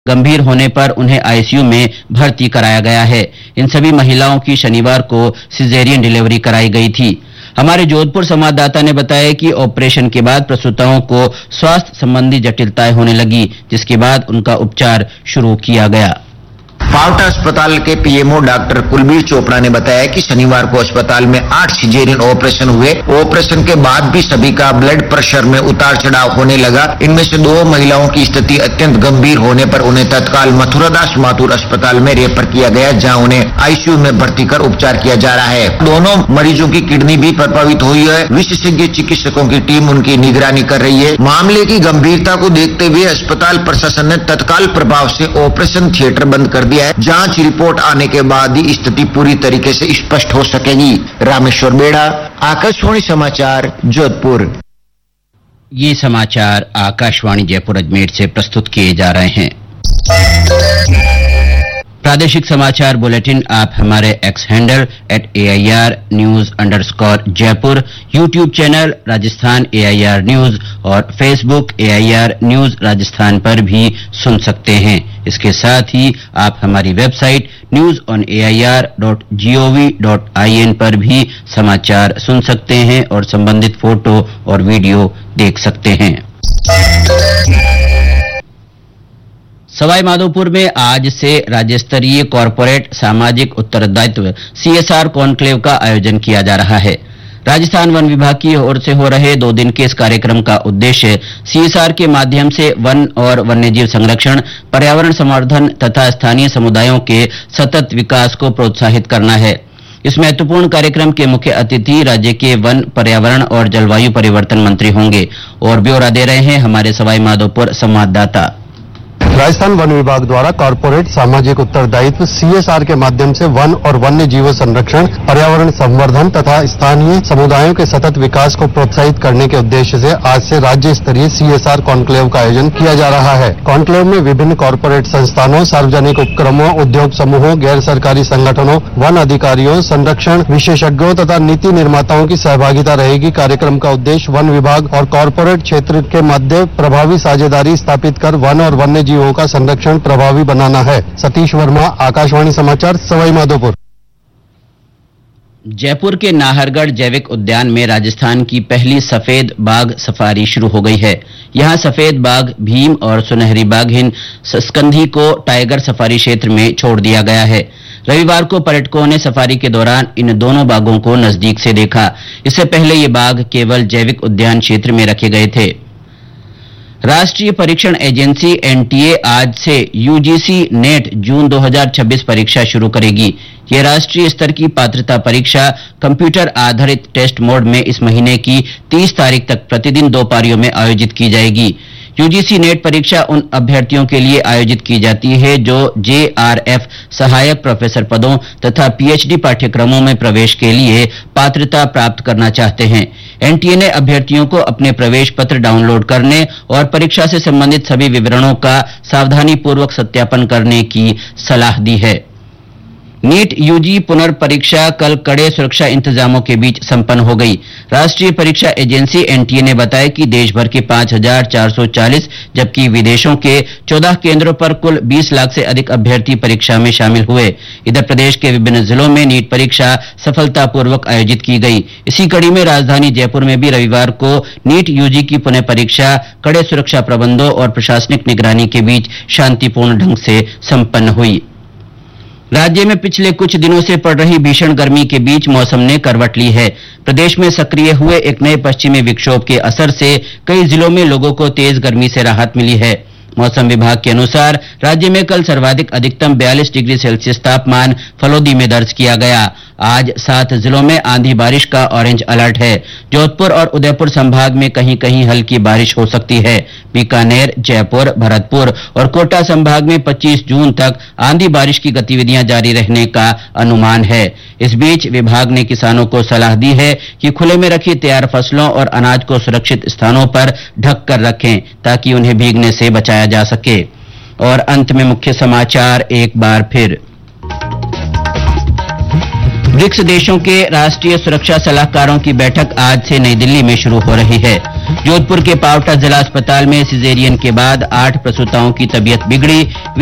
गंभीर होने पर उन्हें आईसीयू में भर्ती कराया गया है। इन सभी महिलाओं की शनिवार को सिजेरियन डिलीवरी कराई गई थी। हमारे जोधपुर संवाददाता ने बताया कि ऑपरेशन के बाद प्रसूताओं को स्वास्थ्य संबंधी जटिलताएं होने लगी, जिसके बाद उनका उपचार शुरू किया गया। पावटा अस्पताल के पीएमओ डॉक्टर कुलबीर चोपड़ा ने बताया कि शनिवार को अस्पताल में 8 सिजेरियन ऑपरेशन हुए। ऑपरेशन के बाद भी सभी का ब्लड प्रेशर में उतार चढ़ाव होने लगा। इनमें से 2 महिलाओं की स्थिति अत्यंत गंभीर होने पर उन्हें तत्काल मथुरादास माथुर अस्पताल में रेफर किया गया, जहां उन्हें आईसीयू में भर्ती कर उपचार किया जा रहा है। दोनों मरीजों की किडनी भी प्रभावित हुई है। विशेषज्ञ चिकित्सकों की टीम उनकी निगरानी कर रही है। मामले की गंभीरता को देखते हुए अस्पताल प्रशासन ने तत्काल प्रभाव से ऑपरेशन थिएटर बंद कर दिया। जांच रिपोर्ट आने के बाद ही स्थिति पूरी तरीके से स्पष्ट हो सकेगी। रामेश्वर बेड़ा, आकाशवाणी समाचार, जोधपुर। ये समाचार आकाशवाणी जयपुर अजमेर से प्रस्तुत किए जा रहे हैं। प्रादेशिक समाचार बुलेटिन आप हमारे x handle @AIR_News_जयपुर, YouTube channel Rajasthan AIR news और फेसबुक AIR न्यूज राजस्थान पर भी सुन सकते हैं। इसके साथ ही आप हमारी वेबसाइट newsonair.gov.in पर भी समाचार सुन सकते हैं और संबंधित फोटो और वीडियो देख सकते हैं। सवाई माधोपुर में आज से राज्य स्तरीय कॉरपोरेट सामाजिक उत्तरदायित्व CSR कॉन्क्लेव का आयोजन किया जा रहा है। राजस्थान वन विभाग की ओर से हो रहे 2 दिन के इस कार्यक्रम का उद्देश्य CSR के माध्यम से वन और वन्यजीव संरक्षण, पर्यावरण संवर्धन तथा स्थानीय समुदायों के सतत विकास को प्रोत्साहित करना है। इस महत्वपूर्ण कार्यक्रम के मुख्य अतिथि राज्य के वन, पर्यावरण और जलवायु परिवर्तन मंत्री होंगे। और ब्यौरा दे रहे हैं हमारे सवाई माधोपुर संवाददाता। राजस्थान वन विभाग द्वारा कॉर्पोरेट सामाजिक उत्तरदायित्व CSR के माध्यम से वन और वन्य जीव संरक्षण, पर्यावरण संवर्धन तथा स्थानीय समुदायों के सतत विकास को प्रोत्साहित करने के उद्देश्य से आज से राज्य स्तरीय CSR कॉन्क्लेव का आयोजन किया जा रहा है। कॉन्क्लेव में विभिन्न कॉर्पोरेट संस्थानों, सार्वजनिक उपक्रमों, उद्योग समूहों, गैर सरकारी संगठनों, वन अधिकारियों, संरक्षण विशेषज्ञों तथा नीति निर्माताओं की सहभागिता रहेगी। कार्यक्रम का उद्देश्य वन विभाग और कॉर्पोरेट क्षेत्र के मध्य प्रभावी साझेदारी स्थापित कर वन और वन्य जीवों का संरक्षण प्रभावी बनाना है। सतीश वर्मा, आकाशवाणी समाचार, सवाई माधोपुर। जयपुर के नाहरगढ़ जैविक उद्यान में राजस्थान की पहली सफेद बाघ सफारी शुरू हो गई है। यहां सफेद बाघ भीम और सुनहरी बाघिन स्कंधी को टाइगर सफारी क्षेत्र में छोड़ दिया गया है। रविवार को पर्यटकों ने सफारी के दौरान इन दोनों बाघों को नजदीक से देखा। इससे पहले ये बाघ केवल जैविक उद्यान क्षेत्र में रखे गए थे। राष्ट्रीय परीक्षण एजेंसी NTA आज से UGC नेट जून 2026 परीक्षा शुरू करेगी। ये राष्ट्रीय स्तर की पात्रता परीक्षा कंप्यूटर आधारित टेस्ट मोड में इस महीने की 30 तारीख तक प्रतिदिन 2 पारियों में आयोजित की जाएगी। UGC नेट परीक्षा उन अभ्यर्थियों के लिए आयोजित की जाती है जो JRF सहायक प्रोफेसर पदों तथा PhD पाठ्यक्रमों में प्रवेश के लिए पात्रता प्राप्त करना चाहते हैं। NTA ने अभ्यर्थियों को अपने प्रवेश पत्र डाउनलोड करने और परीक्षा से संबंधित सभी विवरणों का सावधानीपूर्वक सत्यापन करने की सलाह दी है। नीट यूजी पुनर्परीक्षा कल कड़े सुरक्षा इंतजामों के बीच संपन्न हो गई। राष्ट्रीय परीक्षा एजेंसी NTA ने बताया कि देश भर के 5,440 जबकि विदेशों के 14 केंद्रों पर कुल 20 लाख से अधिक अभ्यर्थी परीक्षा में शामिल हुए। इधर प्रदेश के विभिन्न जिलों में नीट परीक्षा सफलतापूर्वक आयोजित की गई। इसी कड़ी में राजधानी जयपुर में भी रविवार को नीट यूजी की पुनः परीक्षा कड़े सुरक्षा प्रबंधों और प्रशासनिक निगरानी के बीच शांतिपूर्ण ढंग से संपन्न हुई। राज्य में पिछले कुछ दिनों से पड़ रही भीषण गर्मी के बीच मौसम ने करवट ली है। प्रदेश में सक्रिय हुए एक नए पश्चिमी विक्षोभ के असर से कई जिलों में लोगों को तेज गर्मी से राहत मिली है। मौसम विभाग के अनुसार राज्य में कल सर्वाधिक अधिकतम 42 डिग्री सेल्सियस तापमान फलोदी में दर्ज किया गया। आज 7 जिलों में आंधी बारिश का ऑरेंज अलर्ट है। जोधपुर और उदयपुर संभाग में कहीं कहीं हल्की बारिश हो सकती है। बीकानेर, जयपुर, भरतपुर और कोटा संभाग में 25 जून तक आंधी बारिश की गतिविधियां जारी रहने का अनुमान है। इस बीच विभाग ने किसानों को सलाह दी है कि खुले में रखी तैयार फसलों और अनाज को सुरक्षित स्थानों पर ढक कर रखें ताकि उन्हें भीगने से बचाया जा सके। और अंत में मुख्य समाचार एक बार फिर। ब्रिक्स देशों के राष्ट्रीय सुरक्षा सलाहकारों की बैठक आज से नई दिल्ली में शुरू हो रही है। जोधपुर के पावटा जिला अस्पताल में सिजेरियन के बाद 8 प्रसूताओं की तबीयत बिगड़ी।